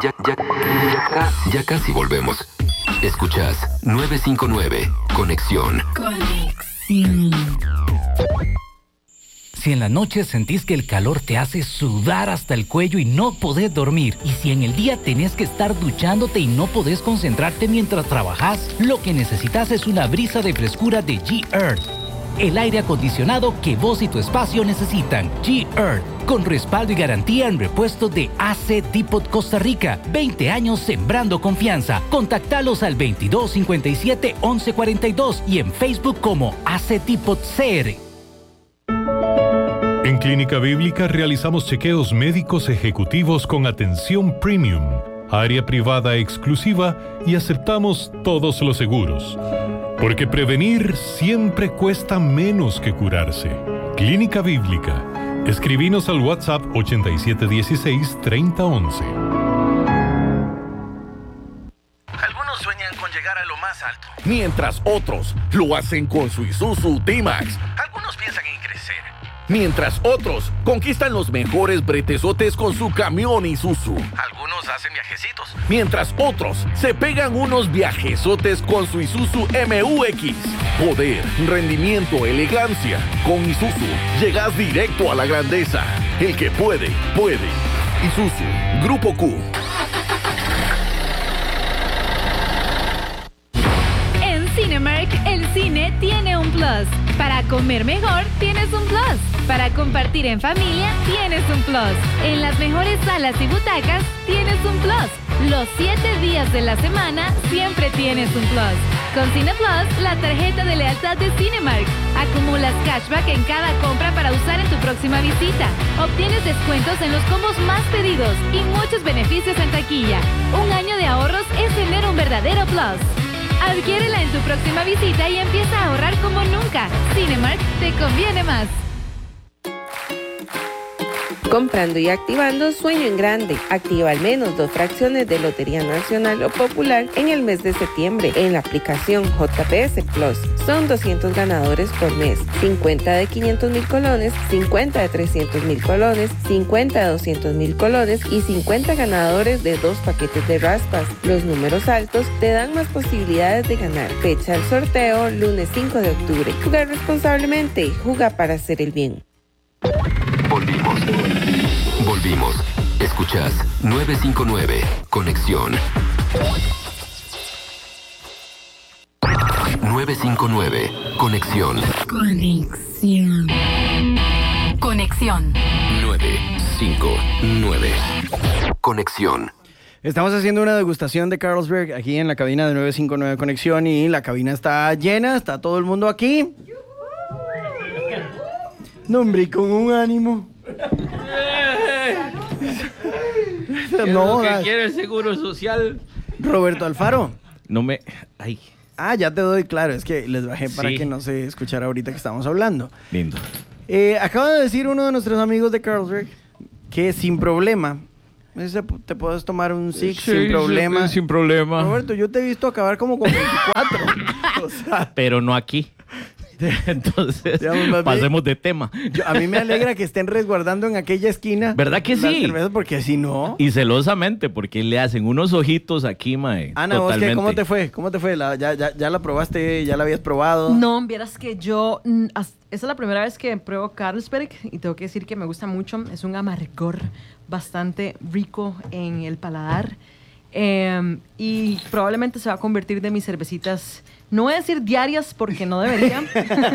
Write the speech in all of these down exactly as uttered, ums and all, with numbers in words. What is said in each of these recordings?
Ya, ya, ya, ya casi volvemos. Escuchás nueve cinco nueve, Conexión. Conexión. Si en la noche sentís que el calor te hace sudar hasta el cuello y no podés dormir, y si en el día tenés que estar duchándote y no podés concentrarte mientras trabajás, lo que necesitas es una brisa de frescura de G-Earth. El aire acondicionado que vos y tu espacio necesitan. G-Earth, con respaldo y garantía en repuesto de A C Depot Costa Rica. veinte años sembrando confianza. Contactalos al veintidós cincuenta y siete once cuarenta y dos y en Facebook como A C Depot C R. En Clínica Bíblica realizamos chequeos médicos ejecutivos con atención premium, área privada exclusiva y aceptamos todos los seguros. Porque prevenir siempre cuesta menos que curarse. Clínica Bíblica. Escribinos al WhatsApp ochenta y siete dieciséis treinta once. Algunos sueñan con llegar a lo más alto, mientras otros lo hacen con su Isuzu D-Max. Algunos piensan en crecer, mientras otros conquistan los mejores bretezotes con su camión Isuzu. Algunos hacen viajecitos, mientras otros se pegan unos viajezotes con su Isuzu M U X. Poder, rendimiento, elegancia. Con Isuzu llegas directo a la grandeza. El que puede, puede. Isuzu, Grupo Q. En Cinemark, el cine tiene un plus. Para comer mejor, tienes un plus. Para compartir en familia, tienes un plus. En las mejores salas y butacas, tienes un plus. Los siete días de la semana, siempre tienes un plus. Con Cine Plus, la tarjeta de lealtad de Cinemark. Acumulas cashback en cada compra para usar en tu próxima visita. Obtienes descuentos en los combos más pedidos y muchos beneficios en taquilla. Un año de ahorros es tener un verdadero plus. Adquiérela en tu próxima visita y empieza a ahorrar como nunca. Cinemark te conviene más. Comprando y activando Sueño en Grande. Activa al menos dos fracciones de Lotería Nacional o Popular en el mes de septiembre en la aplicación J P S Plus. Son doscientos ganadores por mes. cincuenta de quinientos mil colones, cincuenta de trescientos mil colones, cincuenta de doscientos mil colones y cincuenta ganadores de dos paquetes de raspas. Los números altos te dan más posibilidades de ganar. Fecha del sorteo, lunes cinco de octubre. Jugar responsablemente. Juega para hacer el bien. Volvimos. Volvimos. Escuchás nueve cinco nueve, Conexión. nueve cinco nueve, Conexión. Conexión. Conexión. nueve cinco nueve, Conexión. Estamos haciendo una degustación de Carlsberg aquí en la cabina de nueve cinco nueve Conexión y la cabina está llena, está todo el mundo aquí. No, hombre, con un ánimo. No, ¿qué quiere el Seguro Social? Roberto Alfaro. No me... Ay. Ah, ya te doy, claro, es que les bajé para Sí. que no se escuchara ahorita que estamos hablando. Lindo. Eh, acaba de decir uno de nuestros amigos de Carlsberg que sin problema, ese, te puedes tomar un Six Sí, sin problema. sí, sin problema. Roberto, yo te he visto acabar como con veinticuatro. O sea, pero no aquí. Entonces, digamos, pasemos de tema. Yo, a mí me alegra que estén resguardando en aquella esquina. ¿Verdad que sí? Cervezas, porque si no... Y celosamente, porque le hacen unos ojitos aquí, mae. Ana, ¿vos totalmente. qué? ¿Cómo te fue? ¿Cómo te fue? La, ya, ya, ¿Ya la probaste? ¿Ya la habías probado? No, vieras que yo... mm, as- Esta es la primera vez que pruebo Carlsberg y tengo que decir que me gusta mucho. Es un amargor bastante rico en el paladar. Eh, y probablemente se va a convertir de mis cervecitas... No voy a decir diarias porque no debería.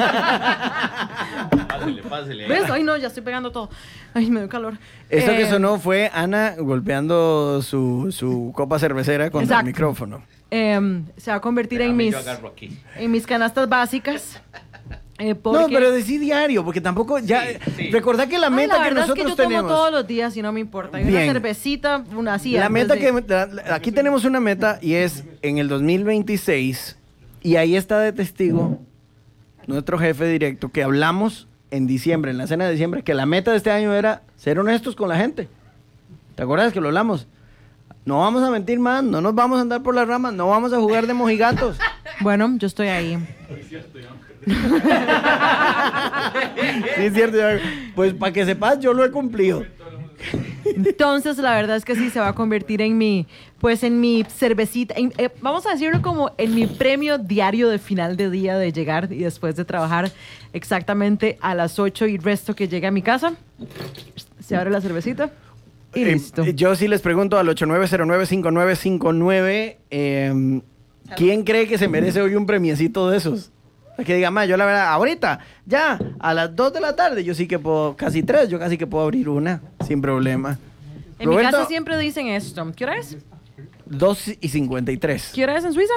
Pásele, pásele. ¿Ves? Ay, no, ya estoy pegando todo. Ay, me dio calor. Esto Eh, que sonó fue Ana golpeando su, su copa cervecera contra Exacto. el micrófono. eh, se va a convertir en Déjame, mis, yo agarro aquí. en mis canastas básicas. eh, porque... No, pero decí diario, porque tampoco ya... sí. Recordá que la Ay, meta la que verdad nosotros es que yo tenemos... tomo todos los días y no me importa. Y una Bien. cervecita, una así. La antes meta de- que... la- la- aquí tenemos una meta y es en el dos mil veintiséis... Y ahí está de testigo nuestro jefe directo que hablamos en diciembre, en la cena de diciembre, que la meta de este año era ser honestos con la gente. ¿Te acuerdas que lo hablamos? No vamos a mentir más, no nos vamos a andar por las ramas, no vamos a jugar de mojigatos. Bueno, yo estoy ahí. Sí, es cierto. ya- Pues para que sepas, yo lo he cumplido. Entonces, la verdad es que sí se va a convertir en mi, pues en mi cervecita, en, eh, vamos a decirlo como en mi premio diario de final de día de llegar y después de trabajar exactamente a las ocho y resto que llegue a mi casa. Se abre la cervecita y Eh, listo. yo sí les pregunto al ocho nueve cero nueve cinco nueve cinco nueve, eh, ¿quién cree que se merece hoy un premiecito de esos? Que diga, ma, yo la verdad, ahorita, ya, a las dos de la tarde, yo sí que puedo, casi tres, yo casi que puedo abrir una, sin problema. En mi casa siempre dicen esto. ¿Qué hora es? dos y cincuenta y tres. ¿Qué hora es en Suiza?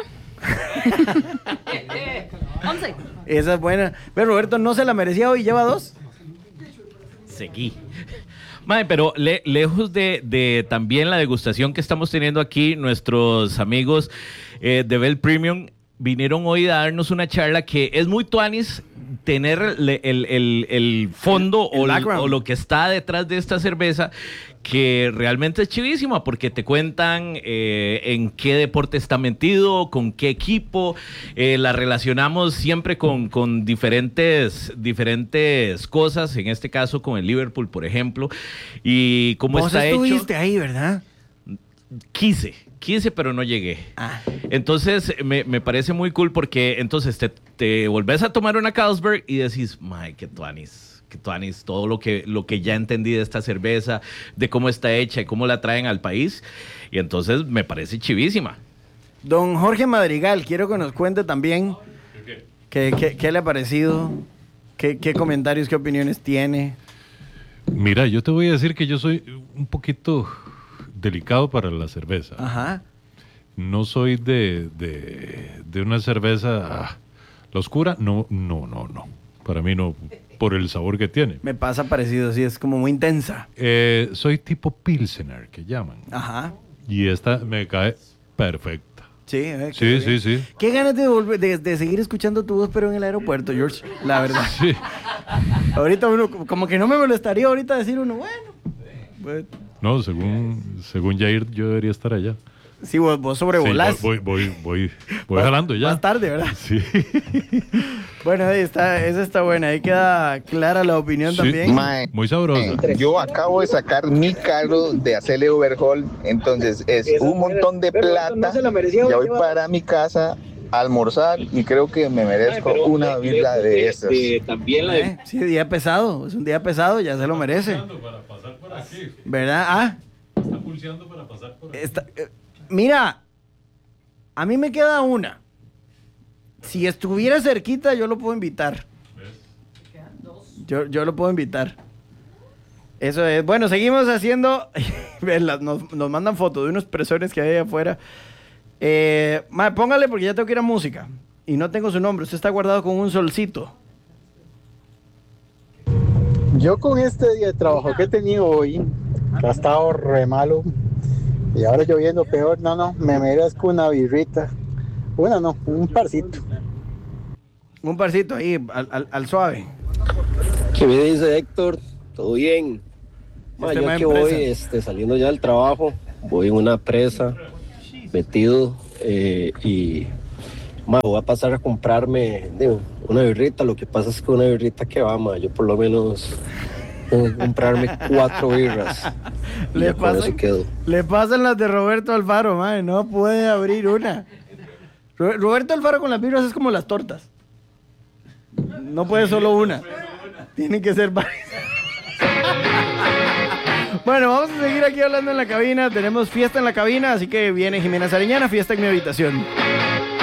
once. Esa es buena. Pero Roberto no se la merecía hoy, lleva dos. Seguí. Mae, pero le- lejos de, de también la degustación que estamos teniendo aquí, nuestros amigos eh, de Bell Premium vinieron hoy a darnos una charla que es muy tuanis tener le- el, el- el fondo El o, l- background. o lo que está detrás de esta cerveza, que realmente es chivísima porque te cuentan eh, en qué deporte está metido, con qué equipo, eh, la relacionamos siempre con, con diferentes, diferentes cosas, en este caso con el Liverpool, por ejemplo, y cómo Vos está hecho. estuviste ahí, ¿verdad? Quise, quise, pero no llegué. Ah. Entonces, me, me parece muy cool porque entonces te, te volvés a tomar una Carlsberg y decís, my, qué tuanis, qué tuanis, todo lo que, lo que ya entendí de esta cerveza, de cómo está hecha y cómo la traen al país. Y entonces me parece chivísima. Don Jorge Madrigal, quiero que nos cuente también qué, qué- qué le ha parecido, qué, qué comentarios, qué opiniones tiene. Mira, yo te voy a decir que yo soy un poquito delicado para la cerveza. Ajá. No soy de, de, de una cerveza ah, la oscura. No, no, no, no. Para mí no, por el sabor que tiene. Me pasa parecido, sí, es como muy intensa. Eh, soy tipo Pilsener, que llaman. Ajá. Y esta me cae perfecta. Sí, eh, Sí, qué sí, bien. sí. Qué ganas de, volver, de, de seguir escuchando tu voz, pero en el aeropuerto, George. La verdad. Sí. Ahorita uno, como que no me molestaría ahorita decir uno, bueno. Pues, No, según, según Jair, yo debería estar allá. sí, vos, vos Sí, sobrevolás. voy, voy, voy, voy jalando ya. Más tarde, ¿verdad? Sí. Bueno, ahí está, esa está buena. Ahí queda clara la opinión Sí. también. Mae, Muy sabrosa. yo acabo de sacar mi carro de hacerle overhaul, entonces es un montón de plata. Ya voy para mi casa a almorzar y creo que me merezco una birra de estas. Eh, Sí, día pesado. Es un día pesado, ya se lo merece. Para pasar por aquí. ¿Verdad? Ah, Está pulseando para pasar por aquí. está- eh, mira, a mí me queda una. Si estuviera cerquita, yo lo puedo invitar. Yo, yo lo puedo invitar. Eso es. Bueno, seguimos haciendo. Verlas, nos, nos mandan fotos de unos presones que hay allá afuera. Eh, ma, póngale porque ya tengo que ir a música. Y no tengo su nombre. Usted está guardado con un solcito. Yo con este día de trabajo que he tenido hoy, que ha estado re malo, y ahora lloviendo peor, no, no, me merezco una birrita. Una no, un parcito. Un parcito ahí, al, al- al suave. ¿Qué me dice Héctor? ¿Todo bien? Ma, Este yo ma que en voy presa. este, saliendo ya del trabajo, voy en una presa, metido, eh, y ma, voy a pasar a comprarme digo, una birrita. Lo que pasa es que una birrita que va, ma, yo por lo menos tengo que comprarme cuatro birras. Y Le ya con pasan, eso quedo. le pasan las de Roberto Alfaro, madre. No puede abrir una. Ro- Roberto Alfaro con las birras es como las tortas. No puede solo una. Tienen que ser varias. Bueno, vamos a seguir aquí hablando en la cabina. Tenemos fiesta en la cabina, así que viene Jimena Sariñana, fiesta en mi habitación.